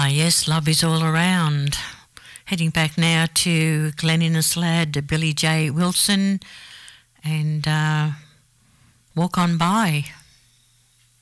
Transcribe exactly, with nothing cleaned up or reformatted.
Ah, yes, love is all around. Heading back now to Glen Innes lad, Billy J. Wilson, and uh, Walk On By.